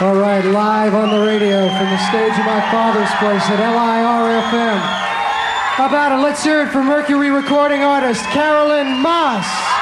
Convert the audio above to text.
All right, live on the radio from the stage of my father's place at LIR-FM. How about it? Let's hear it for Mercury recording artist Carolyn Moss.